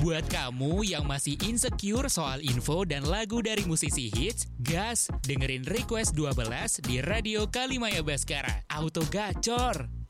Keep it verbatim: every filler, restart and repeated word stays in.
Buat kamu yang masih insecure soal info dan lagu dari musisi hits, gas, dengerin Request dua belas di Radio Kalimaya Baskara. Auto gacor!